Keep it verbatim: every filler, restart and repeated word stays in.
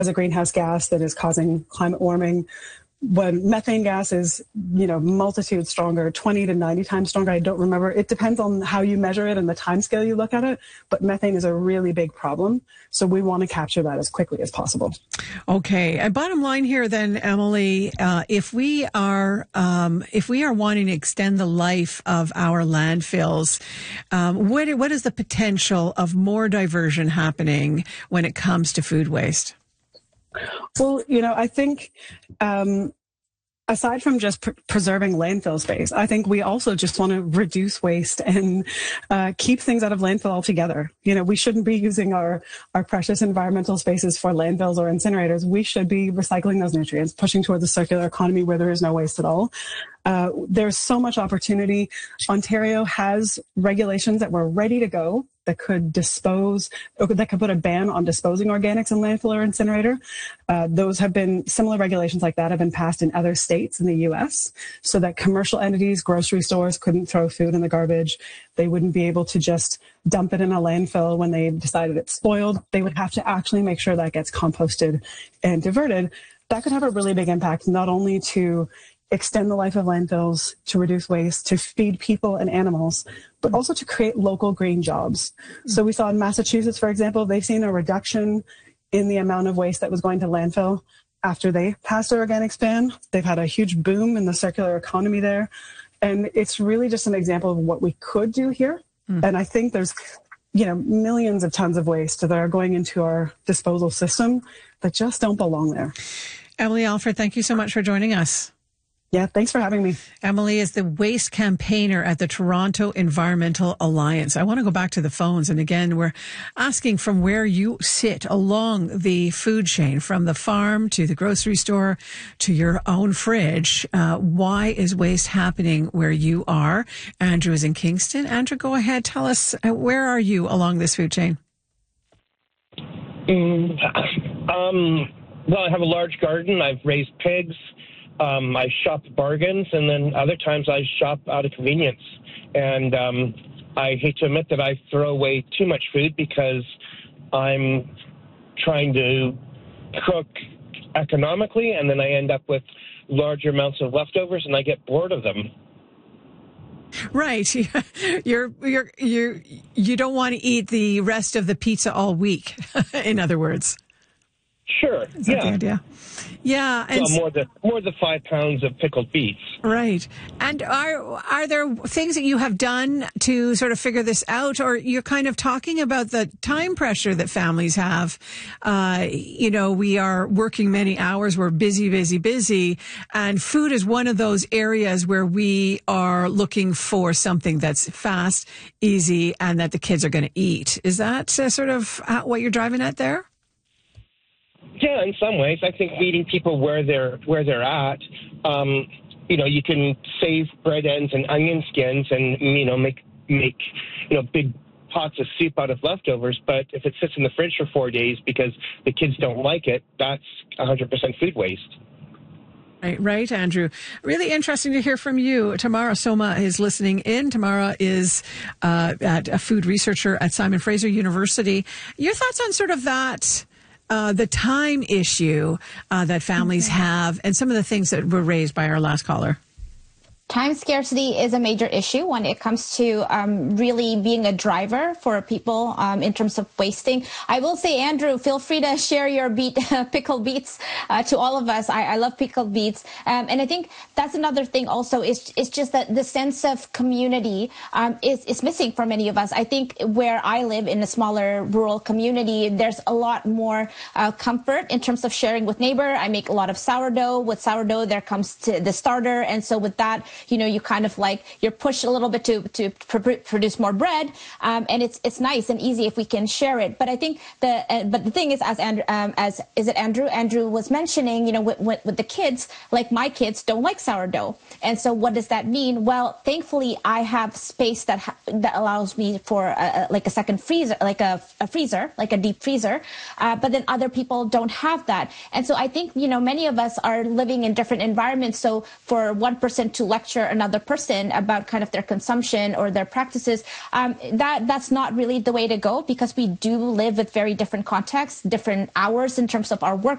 as a greenhouse gas that is causing climate warming. When methane gas is, you know, multitude stronger, twenty to ninety times stronger. I don't remember. It depends on how you measure it and the time scale you look at it. But methane is a really big problem. So we want to capture that as quickly as possible. Okay. And bottom line here then, Emily, uh, if we are, um, if we are wanting to extend the life of our landfills, um, what, what is the potential of more diversion happening when it comes to food waste? Well, you know, I think um, aside from just pr- preserving landfill space, I think we also just want to reduce waste and uh, keep things out of landfill altogether. You know, we shouldn't be using our, our precious environmental spaces for landfills or incinerators. We should be recycling those nutrients, pushing towards a circular economy where there is no waste at all. Uh, there's so much opportunity. Ontario has regulations that were ready to go that could dispose, that could put a ban on disposing organics in landfill or incinerator. Uh, those have been, similar regulations like that have been passed in other states in the U S so that commercial entities, grocery stores couldn't throw food in the garbage. They wouldn't be able to just dump it in a landfill when they decided it's spoiled. They would have to actually make sure that gets composted and diverted. That could have a really big impact, not only to extend the life of landfills, to reduce waste, to feed people and animals, but also to create local green jobs. So we saw in Massachusetts, for example, they've seen a reduction in the amount of waste that was going to landfill after they passed their organics ban. They've had a huge boom in the circular economy there. And it's really just an example of what we could do here. Mm. And I think there's, you know, millions of tons of waste that are going into our disposal system that just don't belong there. Emily Alford, thank you so much for joining us. Yeah, thanks for having me. Emily is the waste campaigner at the Toronto Environmental Alliance. I want to go back to the phones. And again, we're asking from where you sit along the food chain, from the farm to the grocery store to your own fridge. Uh, why is waste happening where you are? Andrew is in Kingston. Andrew, go ahead. Tell us, uh, where are you along this food chain? Mm, um, well, I have a large garden. I've raised pigs. Um, I shop bargains, and then other times I shop out of convenience. And um, I hate to admit that I throw away too much food because I'm trying to cook economically, and then I end up with larger amounts of leftovers, and I get bored of them. Right. You're, you're, you're, you don't want to eat the rest of the pizza all week, in other words. Sure. Is that yeah. the idea? Yeah. And well, more than more than five pounds of pickled beets. Right. And are are there things that you have done to sort of figure this out, or you're kind of talking about the time pressure that families have? Uh, you know, we are working many hours. We're busy, busy, busy, and food is one of those areas where we are looking for something that's fast, easy, and that the kids are going to eat. Is that uh, sort of what you're driving at there? Yeah, in some ways, I think meeting people where they're where they're at. Um, you know, you can save bread ends and onion skins, and you know, make make you know big pots of soup out of leftovers. But if it sits in the fridge for four days because the kids don't like it, that's one hundred percent food waste. Right, right, Andrew. Really interesting to hear from you. Tamara Soma is listening in. Tamara is uh, at a food researcher at Simon Fraser University. Your thoughts on sort of that? Uh, the time issue uh, that families have, and some of the things that were raised by our last caller. Time scarcity is a major issue when it comes to um, really being a driver for people um, in terms of wasting. I will say, Andrew, feel free to share your beet, pickled beets uh, to all of us. I, I love pickled beets. Um, and I think that's another thing also is, is just that the sense of community um, is, is missing for many of us. I think where I live in a smaller rural community, there's a lot more uh, comfort in terms of sharing with neighbor. I make a lot of sourdough. With sourdough, there comes to the starter. And so with that, you know, you kind of like, you're pushed a little bit to, to pr- produce more bread. Um, and it's, it's nice and easy if we can share it. But I think the, uh, but the thing is, as Andrew, um, as, is it Andrew? Andrew was mentioning, you know, with, with, with the kids, like my kids don't like sourdough. And so what does that mean? Well, thankfully I have space that, ha- that allows me for a, a, like a second freezer, like a, a freezer, like a deep freezer. Uh, but then other people don't have that. And so I think, you know, many of us are living in different environments. So for one person to lecture another person about kind of their consumption or their practices, um, that that's not really the way to go, because we do live with very different contexts, different hours in terms of our work